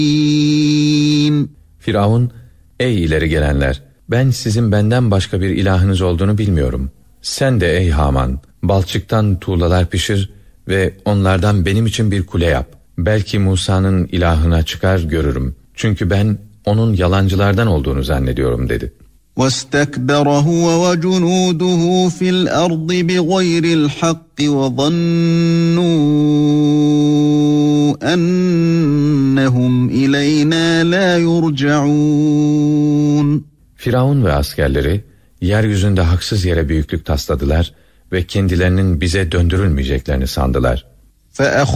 Firavun, ey ileri gelenler, ben sizin benden başka bir ilahınız olduğunu bilmiyorum. Sen de ey Haman, balçıktan tuğlalar pişir ve onlardan benim için bir kule yap. Belki Musa'nın ilahına çıkar görürüm. Çünkü ben onun yalancılardan olduğunu zannediyorum dedi. وَاسْتَكْبَرَ هُوَ وَجُنُودُهُ فِي الْأَرْضِ بِغَيْرِ الْحَقِّ وَظَنُّوا أَنَّهُمْ إِلَيْنَا لَا يُرْجَعُونَ. Firavun ve askerleri yeryüzünde haksız yere büyüklük tasladılar ve kendilerinin bize döndürülmeyeceklerini sandılar.